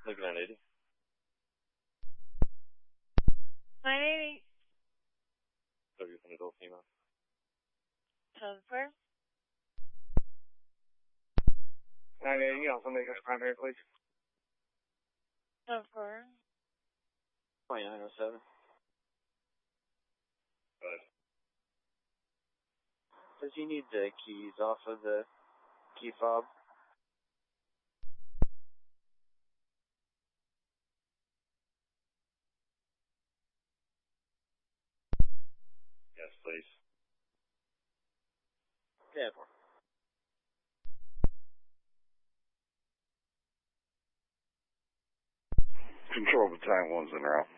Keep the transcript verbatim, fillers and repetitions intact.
Looking at eighty. nine eighty. W from adult female. Transfer. nine eighty, also make us primary, please. Transfer. twenty-nine oh seven. Good. Does he need the keys off of the key fob? Yes, please. Yeah, four. Control battalion one's in route.